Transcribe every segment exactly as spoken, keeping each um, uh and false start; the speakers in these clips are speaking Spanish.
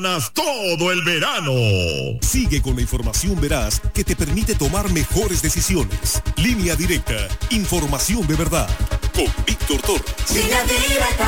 todo el verano. Sigue con la información veraz que te permite tomar mejores decisiones. Línea Directa, información de verdad. Con Víctor Torres. Línea Directa.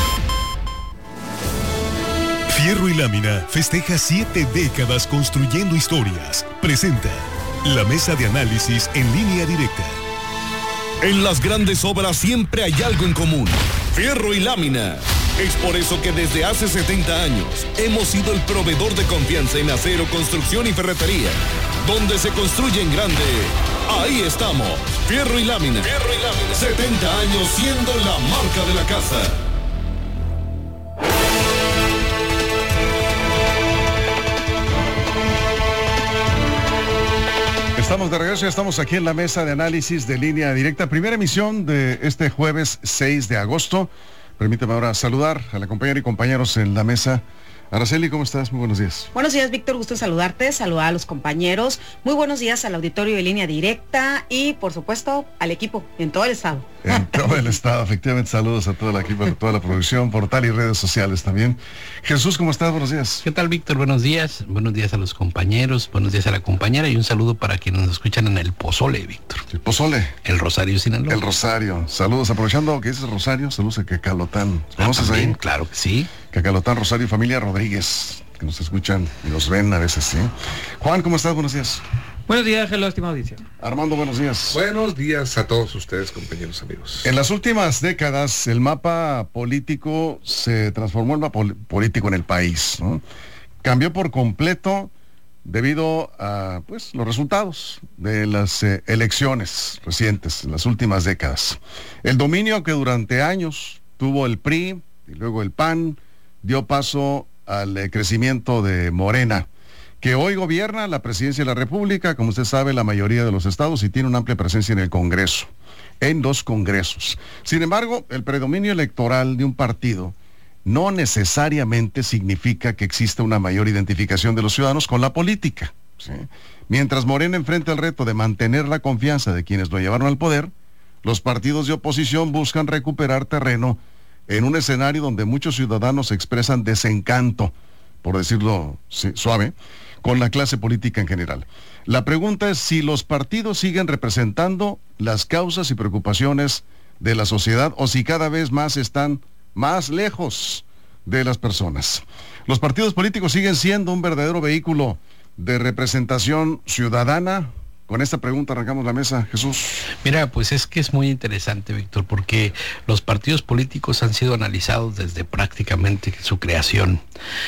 Fierro y Lámina festeja siete décadas construyendo historias. Presenta la mesa de análisis en Línea Directa. En las grandes obras siempre hay algo en común: fierro y lámina. Es por eso que desde hace setenta años hemos sido el proveedor de confianza en acero, construcción y ferretería. Donde se construye en grande, ahí estamos. Fierro y lámina. Fierro y lámina. setenta años siendo la marca de la casa. Estamos de regreso, ya estamos aquí en la mesa de análisis de Línea Directa, primera emisión de este jueves seis de agosto. Permítame ahora saludar a la compañera y compañeros en la mesa. Araceli, ¿cómo estás? Muy buenos días. Buenos días, Víctor, gusto saludarte, saludar a los compañeros. Muy buenos días al auditorio de Línea Directa y, por supuesto, al equipo en todo el estado. En todo el estado, efectivamente, saludos a todo el equipo, a toda la producción, portal y redes sociales también. Jesús, ¿cómo estás? Buenos días. ¿Qué tal, Víctor? Buenos días. Buenos días a los compañeros, buenos días a la compañera y un saludo para quienes nos escuchan en el Pozole, Víctor. El Pozole. El Rosario, Sinaloa. El Rosario. Saludos, aprovechando que dices Rosario, saludos a Cacalotán. ¿Conoces ah, ahí? Claro que sí. Cacalotán, Rosario, familia Rodríguez, que nos escuchan y nos ven a veces, ¿sí? Juan, ¿cómo estás? Buenos días. Buenos días, hello, estimada audiencia. Armando, buenos días. Buenos días a todos ustedes, compañeros amigos. En las últimas décadas, el mapa político se transformó en mapa pol- político en el país, ¿no? Cambió por completo debido a, pues, los resultados de las eh, elecciones recientes, en las últimas décadas. El dominio que durante años tuvo el P R I y luego el P A N dio paso al eh, crecimiento de Morena, que hoy gobierna la presidencia de la República, como usted sabe, la mayoría de los estados, y tiene una amplia presencia en el Congreso, en dos congresos. Sin embargo, el predominio electoral de un partido no necesariamente significa que exista una mayor identificación de los ciudadanos con la política, ¿sí? Mientras Morena enfrenta el reto de mantener la confianza de quienes lo llevaron al poder, los partidos de oposición buscan recuperar terreno en un escenario donde muchos ciudadanos expresan desencanto, por decirlo suave, con la clase política en general. La pregunta es si los partidos siguen representando las causas y preocupaciones de la sociedad o si cada vez más están más lejos de las personas. Los partidos políticos siguen siendo un verdadero vehículo de representación ciudadana. Con esta pregunta arrancamos la mesa, Jesús. Mira, pues es que es muy interesante, Víctor, porque los partidos políticos han sido analizados desde prácticamente su creación.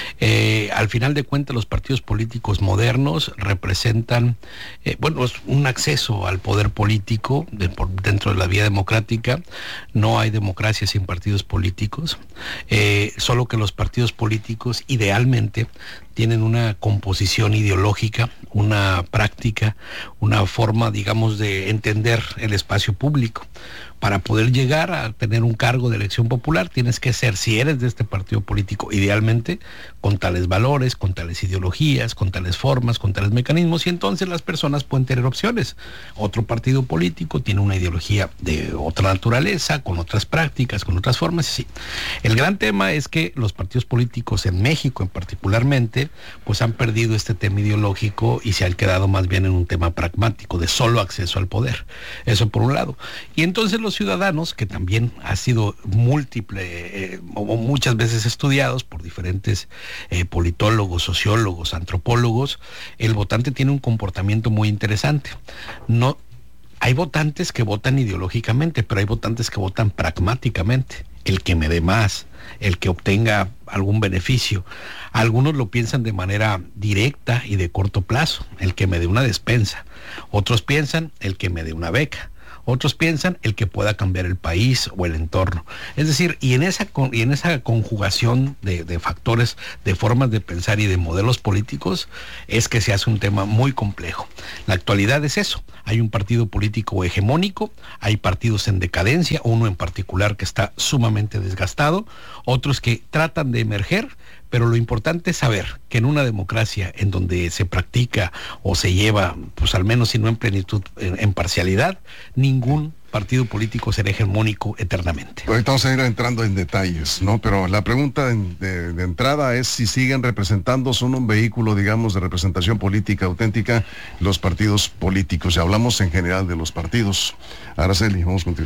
Eh, al final de cuentas, los partidos políticos modernos representan, eh, bueno, un acceso al poder político de, por, dentro de la vía democrática. No hay democracia sin partidos políticos, eh, solo que los partidos políticos idealmente tienen una composición ideológica, una práctica, una forma, digamos, de entender el espacio público. Para poder llegar a tener un cargo de elección popular, tienes que ser, si eres de este partido político, idealmente, con tales valores, con tales ideologías, con tales formas, con tales mecanismos, y entonces las personas pueden tener opciones. Otro partido político tiene una ideología de otra naturaleza, con otras prácticas, con otras formas, y sí. El gran tema es que los partidos políticos en México, en particularmente, pues han perdido este tema ideológico y se han quedado más bien en un tema pragmático, de solo acceso al poder. Eso por un lado. Y entonces los ciudadanos, que también ha sido múltiple eh, o muchas veces estudiados por diferentes eh, politólogos, sociólogos, antropólogos, el votante tiene un comportamiento muy interesante. No, hay votantes que votan ideológicamente, pero hay votantes que votan pragmáticamente. El que me dé más, el que obtenga algún beneficio. Algunos lo piensan de manera directa y de corto plazo, el que me dé una despensa. Otros piensan el que me dé una beca. Otros piensan el que pueda cambiar el país o el entorno. Es decir, y en esa, y en esa conjugación de, de factores, de formas de pensar y de modelos políticos, es que se hace un tema muy complejo. La actualidad es eso. Hay un partido político hegemónico, hay partidos en decadencia, uno en particular que está sumamente desgastado, otros que tratan de emerger, pero lo importante es saber que en una democracia en donde se practica o se lleva, pues al menos si no en plenitud, en, en parcialidad, ningún partido político será hegemónico eternamente. Ahorita vamos a ir entrando en detalles, ¿no? Pero la pregunta de, de, de entrada es si siguen representando, son un vehículo, digamos, de representación política auténtica los partidos políticos. Ya hablamos en general de los partidos. Araceli, vamos contigo.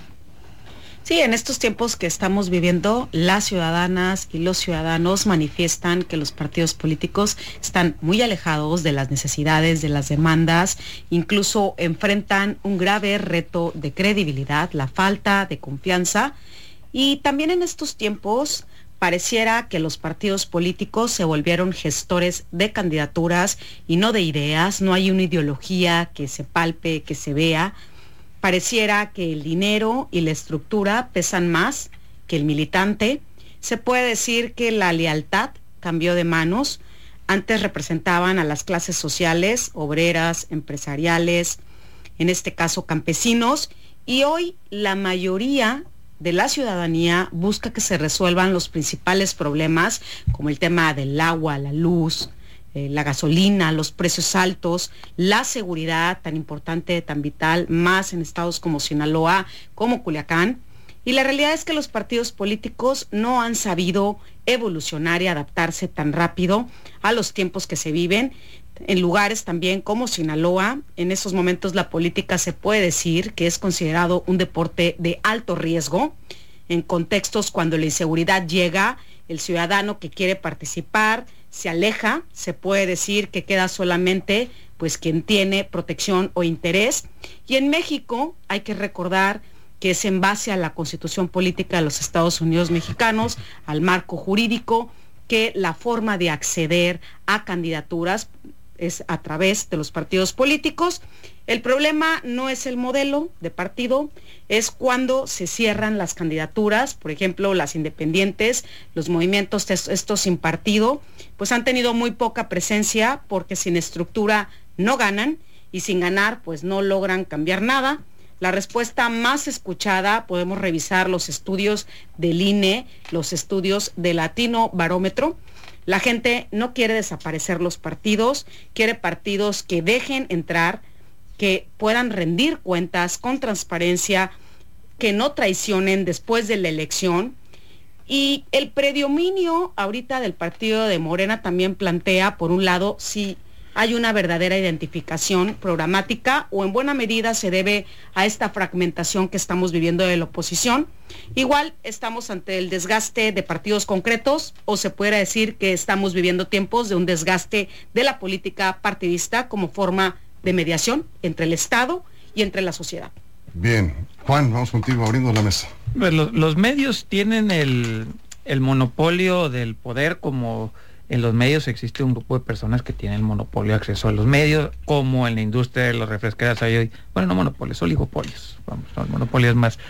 Sí, en estos tiempos que estamos viviendo, las ciudadanas y los ciudadanos manifiestan que los partidos políticos están muy alejados de las necesidades, de las demandas, incluso enfrentan un grave reto de credibilidad, la falta de confianza. Y también en estos tiempos pareciera que los partidos políticos se volvieron gestores de candidaturas y no de ideas, no hay una ideología que se palpe, que se vea. Pareciera que el dinero y la estructura pesan más que el militante. Se puede decir que la lealtad cambió de manos. Antes representaban a las clases sociales, obreras, empresariales, en este caso campesinos, y hoy la mayoría de la ciudadanía busca que se resuelvan los principales problemas, como el tema del agua, la luz, Eh, la gasolina, los precios altos, la seguridad tan importante, tan vital, más en estados como Sinaloa, como Culiacán. Y la realidad es que los partidos políticos no han sabido evolucionar y adaptarse tan rápido a los tiempos que se viven. En lugares también como Sinaloa, en esos momentos la política se puede decir que es considerado un deporte de alto riesgo. En contextos cuando la inseguridad llega, el ciudadano que quiere participar se aleja, se puede decir que queda solamente pues quien tiene protección o interés. Y en México hay que recordar que es en base a la Constitución Política de los Estados Unidos Mexicanos, al marco jurídico, que la forma de acceder a candidaturas es a través de los partidos políticos. El problema no es el modelo de partido, es cuando se cierran las candidaturas, por ejemplo, las independientes, los movimientos estos sin partido, pues han tenido muy poca presencia porque sin estructura no ganan y sin ganar pues no logran cambiar nada. La respuesta más escuchada, podemos revisar los estudios del I N E, los estudios de Latino Barómetro. La gente no quiere desaparecer los partidos, quiere partidos que dejen entrar, que puedan rendir cuentas con transparencia, que no traicionen después de la elección. Y el predominio ahorita del partido de Morena también plantea, por un lado, si hay una verdadera identificación programática o en buena medida se debe a esta fragmentación que estamos viviendo de la oposición. Igual estamos ante el desgaste de partidos concretos o se puede decir que estamos viviendo tiempos de un desgaste de la política partidista como forma de mediación entre el Estado y entre la sociedad. Bien, Juan, vamos contigo abriendo la mesa. Pues los, los medios tienen el, el monopolio del poder, como en los medios existe un grupo de personas que tienen el monopolio de acceso a los medios, como en la industria de los refresqueras hay hoy, bueno, no monopolios, oligopolios, vamos, no, el monopolio es más,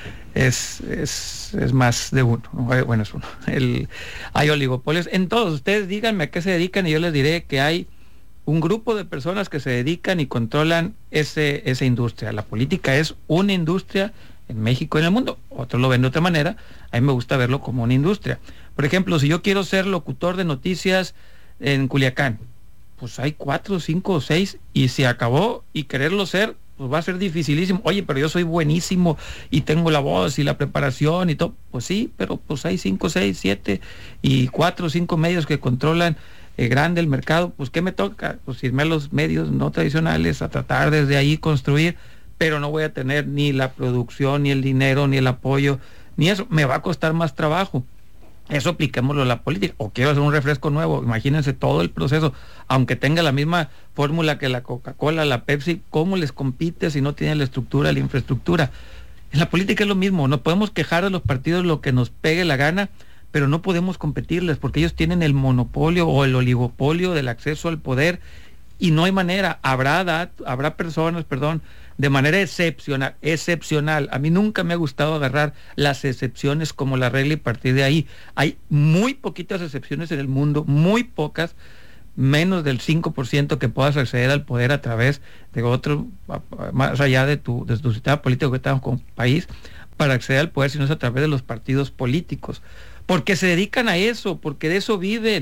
es, es, es más de uno, ¿no? Bueno, es uno, el, hay oligopolios, en todos, ustedes díganme a qué se dedican y yo les diré que hay un grupo de personas que se dedican y controlan ese, esa industria. La política es una industria en México y en el mundo. Otros lo ven de otra manera. A mí me gusta verlo como una industria. Por ejemplo, si yo quiero ser locutor de noticias en Culiacán, pues hay cuatro, cinco o seis, y se acabó, y quererlo ser, pues va a ser dificilísimo. Oye, pero yo soy buenísimo y tengo la voz y la preparación y todo. Pues sí, pero pues hay cinco, seis, siete y cuatro o cinco medios que controlan eh, grande el mercado. Pues ¿qué me toca? Pues irme a los medios no tradicionales a tratar desde ahí construir, pero no voy a tener ni la producción, ni el dinero, ni el apoyo, ni eso. Me va a costar más trabajo. Eso apliquémoslo a la política. O quiero hacer un refresco nuevo, imagínense todo el proceso, aunque tenga la misma fórmula que la Coca-Cola, la Pepsi, ¿cómo les compite si no tienen la estructura, la infraestructura? En la política es lo mismo, no podemos quejar a los partidos lo que nos pegue la gana, pero no podemos competirles porque ellos tienen el monopolio o el oligopolio del acceso al poder y no hay manera. Habrá, dat, habrá personas, perdón, de manera excepcional, excepcional. A mí nunca me ha gustado agarrar las excepciones como la regla y partir de ahí. Hay muy poquitas excepciones en el mundo, muy pocas, menos del cinco por ciento que puedas acceder al poder a través de otro, más allá de tu, de tu sistema político que estamos como país, para acceder al poder, sino es a través de los partidos políticos. Porque se dedican a eso, porque de eso viven,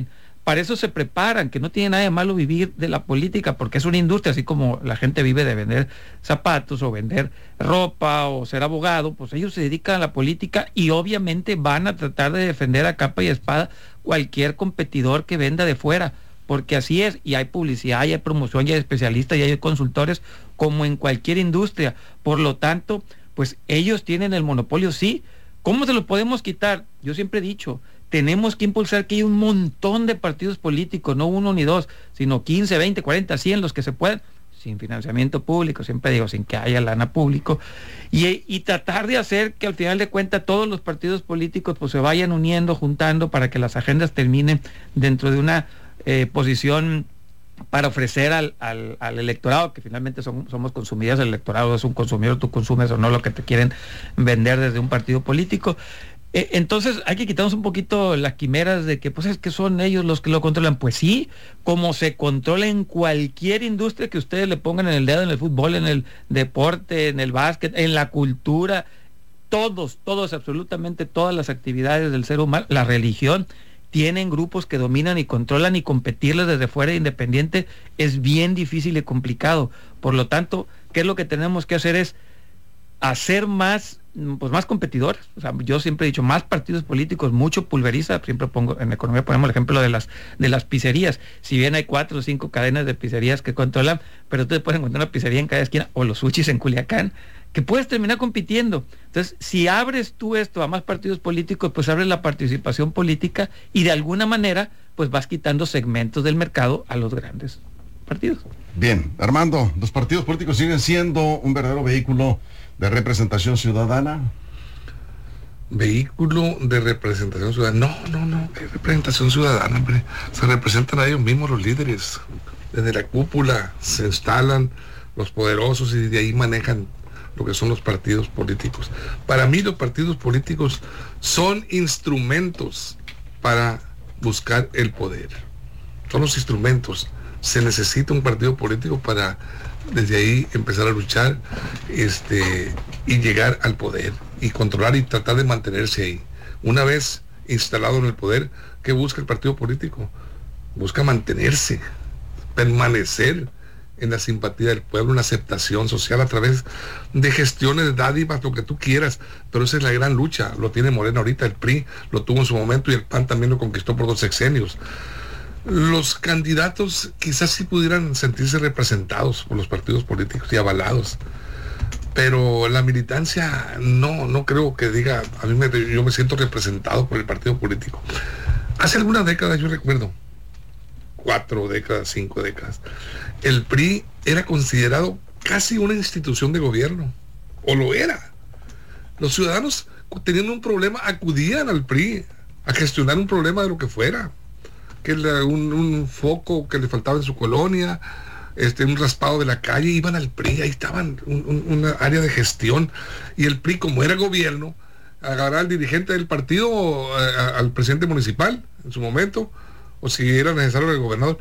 para eso se preparan, que no tiene nada de malo vivir de la política, porque es una industria, así como la gente vive de vender zapatos o vender ropa o ser abogado, pues ellos se dedican a la política y obviamente van a tratar de defender a capa y espada cualquier competidor que venda de fuera, porque así es, y hay publicidad, y hay promoción, y hay especialistas, y hay consultores, como en cualquier industria. Por lo tanto, pues ellos tienen el monopolio, sí. ¿Cómo se lo podemos quitar? Yo siempre he dicho, tenemos que impulsar que haya un montón de partidos políticos, no uno ni dos, sino quince, veinte, cuarenta, cien, los que se puedan, sin financiamiento público, siempre digo, sin que haya lana público, y, y tratar de hacer que al final de cuentas todos los partidos políticos pues se vayan uniendo, juntando, para que las agendas terminen dentro de una eh, posición para ofrecer al, al, al electorado, que finalmente son, somos consumidores, el electorado es un consumidor, tú consumes o no lo que te quieren vender desde un partido político. Eh, entonces hay que quitarnos un poquito las quimeras de que pues es que son ellos los que lo controlan. Pues sí, como se controla en cualquier industria que ustedes le pongan en el dedo, en el fútbol, en el deporte, en el básquet, en la cultura, todos, todos, absolutamente todas las actividades del ser humano, la religión, tienen grupos que dominan y controlan, y competirles desde fuera independiente es bien difícil y complicado. Por lo tanto, ¿qué es lo que tenemos que hacer? Es hacer más, pues más competidores. O sea, yo siempre he dicho, más partidos políticos, mucho pulveriza. Siempre pongo, en economía ponemos el ejemplo de las de las pizzerías. Si bien hay cuatro o cinco cadenas de pizzerías que controlan, pero tú puedes encontrar una pizzería en cada esquina, o los sushis en Culiacán, que puedes terminar compitiendo. Entonces, si abres tú esto a más partidos políticos, pues abres la participación política y de alguna manera, pues vas quitando segmentos del mercado a los grandes partidos. Bien, Armando, ¿los partidos políticos siguen siendo un verdadero vehículo de representación ciudadana? Vehículo de representación ciudadana. No, no, no, ¿qué representación ciudadana, hombre? Se representan a ellos mismos los líderes. Desde la cúpula se instalan los poderosos y de ahí manejan lo que son los partidos políticos. Para mí los partidos políticos son instrumentos para buscar el poder. Son los instrumentos. Se necesita un partido político para desde ahí empezar a luchar este, y llegar al poder y controlar y tratar de mantenerse ahí. Una vez instalado en el poder, ¿qué busca el partido político? Busca mantenerse, permanecer en la simpatía del pueblo, una aceptación social a través de gestiones, de dádivas, lo que tú quieras, pero esa es la gran lucha. Lo tiene Morena ahorita, el P R I lo tuvo en su momento y el P A N también lo conquistó por dos sexenios. Los candidatos quizás sí pudieran sentirse representados por los partidos políticos y avalados, pero la militancia no, no creo que diga, a mí me, yo me siento representado por el partido político. Hace algunas décadas, yo recuerdo, cuatro décadas, cinco décadas, el P R I era considerado casi una institución de gobierno, o lo era. Los ciudadanos, teniendo un problema, acudían al P R I a gestionar un problema de lo que fuera, que la, un, un foco que le faltaba en su colonia, este, un raspado de la calle, iban al P R I, ahí estaban, un, un, una área de gestión, y el P R I, como era gobierno, agarraba al dirigente del partido, a, a, al presidente municipal, en su momento, o si era necesario el gobernador,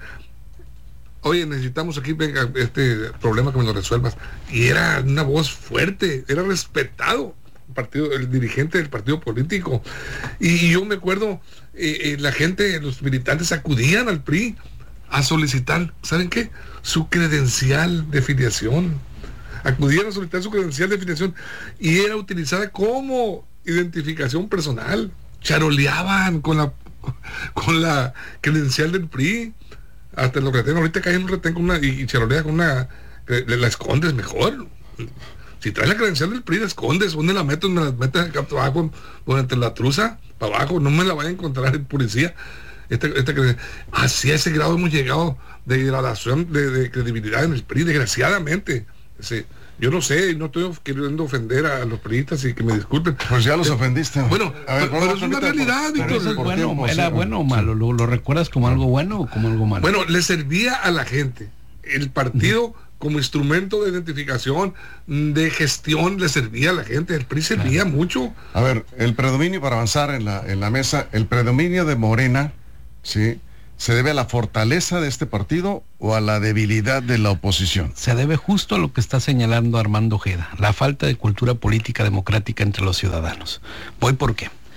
oye, necesitamos aquí, venga, este problema que me lo resuelvas, y era una voz fuerte, era respetado el partido, el dirigente del partido político, y, y yo me acuerdo, eh, eh, la gente, los militantes acudían al P R I a solicitar, ¿saben qué? Su credencial de filiación, acudían a solicitar su credencial de filiación, y era utilizada como identificación personal, charoleaban con la con la credencial del P R I, hasta los retén, ahorita cae en un retén con una, y, y charolea con una, la, la escondes mejor. Si traes la credencial del P R I, la escondes, ¿dónde la metes? Me la metes acá abajo, durante la truza, para abajo, no me la vaya a encontrar el policía. Esta, esta, así a ese grado hemos llegado de degradación de, de credibilidad en el P R I, desgraciadamente. Sí. Yo no sé, no estoy queriendo ofender a los periodistas y que me disculpen. Pues ya los ofendiste. Bueno, a ver, pero es una realidad, Víctor. ¿Es bueno, ¿Era bueno o malo? ¿Lo, ¿Lo recuerdas como algo bueno o como algo malo? Bueno, le servía a la gente. El partido uh-huh. como instrumento de identificación, de gestión, le servía a la gente. El P R I servía claro. mucho. A ver, el predominio, para avanzar en la, en la mesa, el predominio de Morena, ¿sí?, ¿se debe a la fortaleza de este partido o a la debilidad de la oposición? Se debe justo a lo que está señalando Armando Ojeda, la falta de cultura política democrática entre los ciudadanos. Voy por qué.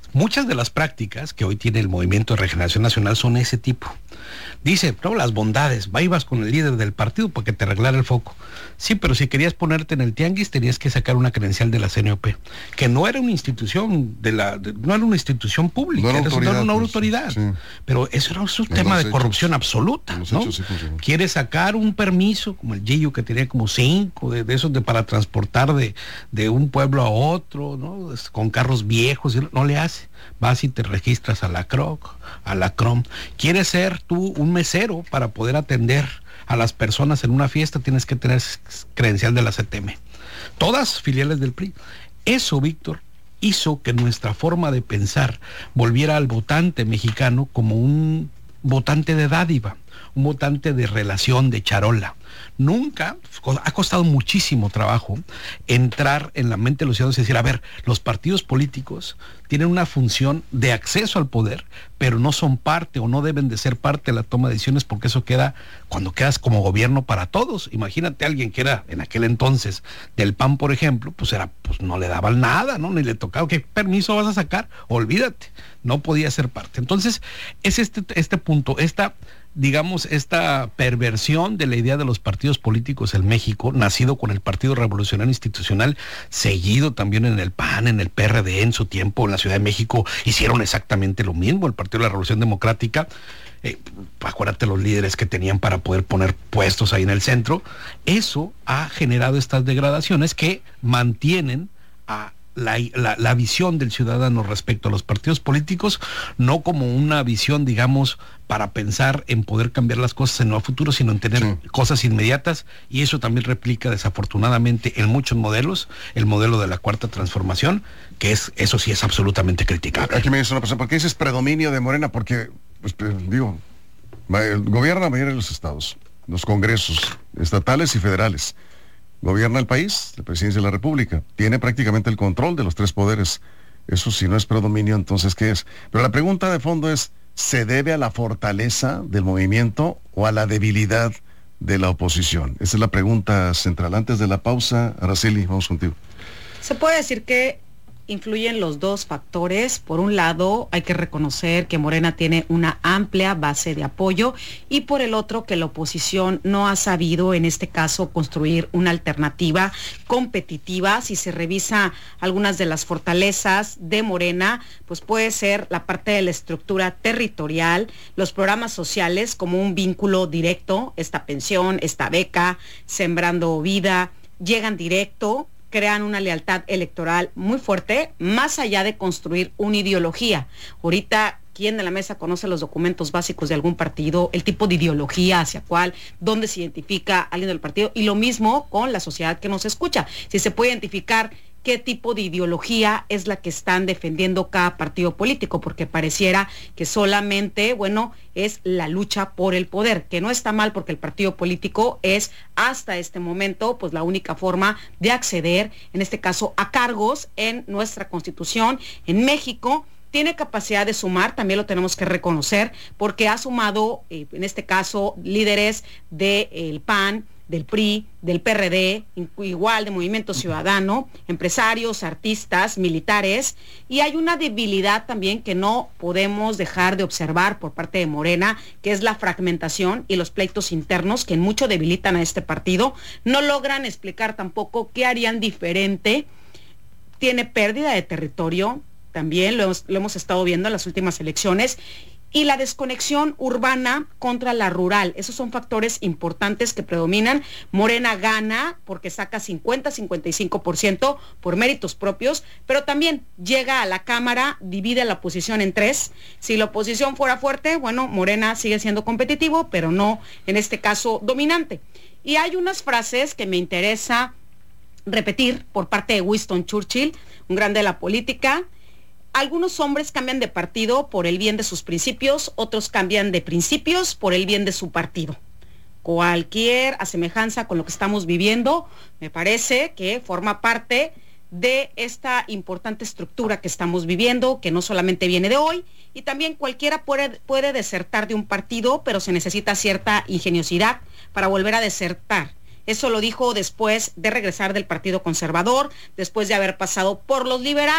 Muchas de las prácticas que hoy tiene el Movimiento de Regeneración Nacional son ese tipo. Dice, no, las bondades, va ibas con el líder del partido para que te arreglara el foco. Sí, pero si querías ponerte en el tianguis tenías que sacar una credencial de la C N O P, que no era una institución de la, de, no era una institución pública, no era, era autoridad, una pues, autoridad. Sí. Pero eso era un en tema de hechos, corrupción absoluta, ¿no? Hechos, sí, pues, sí. Quieres sacar un permiso, como el Gillo, que tenía como cinco de, de esos de para transportar de, de un pueblo a otro, ¿no? Con carros viejos, no le hace. Vas y te registras a la Croc, a la Crom. ¿Quieres ser tú un mesero para poder atender a las personas en una fiesta? Tienes que tener credencial de la C T M. Todas filiales del P R I. Eso, Víctor, hizo que nuestra forma de pensar volviera al votante mexicano como un votante de dádiva, un votante de relación, de charola. Nunca, ha costado muchísimo trabajo entrar en la mente de los ciudadanos y decir, a ver, los partidos políticos tienen una función de acceso al poder, pero no son parte o no deben de ser parte de la toma de decisiones, porque eso queda, cuando quedas como gobierno para todos. Imagínate a alguien que era en aquel entonces del P A N, por ejemplo, pues era, pues no le daban nada, ¿no? Ni le tocaba, ¿qué permiso vas a sacar? Olvídate, no podía ser parte. Entonces, es este, este punto, esta digamos, esta perversión de la idea de los partidos políticos en México, nacido con el Partido Revolucionario Institucional, seguido también en el P A N, en el P R D en su tiempo, en la Ciudad de México, hicieron exactamente lo mismo, el Partido de la Revolución Democrática, eh, acuérdate los líderes que tenían para poder poner puestos ahí en el centro. Eso ha generado estas degradaciones que mantienen a La, la, la visión del ciudadano respecto a los partidos políticos, no como una visión, digamos, para pensar en poder cambiar las cosas en el futuro, sino en tener sí. cosas inmediatas, y eso también replica desafortunadamente en muchos modelos, el modelo de la Cuarta Transformación, que es, eso sí es absolutamente criticable. Aquí me dice una persona, ¿por qué dices predominio de Morena? Porque, pues, digo, gobierna la mayoría de los estados, los congresos estatales y federales. Gobierna el país, la presidencia de la República, tiene prácticamente el control de los tres poderes. Eso si no es predominio, entonces ¿qué es? Pero la pregunta de fondo es, ¿se debe a la fortaleza del movimiento o a la debilidad de la oposición? Esa es la pregunta central. Antes de la pausa, Araceli, vamos contigo. Se puede decir que influyen los dos factores. Por un lado, hay que reconocer que Morena tiene una amplia base de apoyo, y por el otro, que la oposición no ha sabido, en este caso, construir una alternativa competitiva. Si se revisa algunas de las fortalezas de Morena, pues puede ser la parte de la estructura territorial, los programas sociales como un vínculo directo, esta pensión, esta beca, Sembrando Vida, llegan directo, crean una lealtad electoral muy fuerte, más allá de construir una ideología. Ahorita, ¿quién de la mesa conoce los documentos básicos de algún partido, el tipo de ideología hacia cuál, dónde se identifica alguien del partido? Y lo mismo con la sociedad que nos escucha. Si se puede identificar qué tipo de ideología es la que están defendiendo cada partido político, porque pareciera que solamente, bueno, es la lucha por el poder, que no está mal, porque el partido político es hasta este momento pues la única forma de acceder, en este caso, a cargos en nuestra Constitución. En México tiene capacidad de sumar, también lo tenemos que reconocer, porque ha sumado, eh, en este caso, líderes del P A N, del P R I, del P R D, igual de Movimiento Ciudadano, empresarios, artistas, militares, y hay una debilidad también que no podemos dejar de observar por parte de Morena, que es la fragmentación y los pleitos internos que en mucho debilitan a este partido. No logran explicar tampoco qué harían diferente. Tiene pérdida de territorio, también lo hemos, lo hemos estado viendo en las últimas elecciones, y la desconexión urbana contra la rural. Esos son factores importantes que predominan. Morena gana porque saca cincuenta a cincuenta y cinco por ciento por méritos propios, pero también llega a la Cámara, divide la oposición en tres. Si la oposición fuera fuerte, bueno, Morena sigue siendo competitivo, pero no, en este caso, dominante. Y hay unas frases que me interesa repetir por parte de Winston Churchill, un grande de la política. Algunos hombres cambian de partido por el bien de sus principios, otros cambian de principios por el bien de su partido. Cualquier asemejanza con lo que estamos viviendo, me parece que forma parte de esta importante estructura que estamos viviendo, que no solamente viene de hoy, y también cualquiera puede, puede desertar de un partido, pero se necesita cierta ingeniosidad para volver a desertar. Eso lo dijo después de regresar del Partido Conservador, después de haber pasado por los liberales.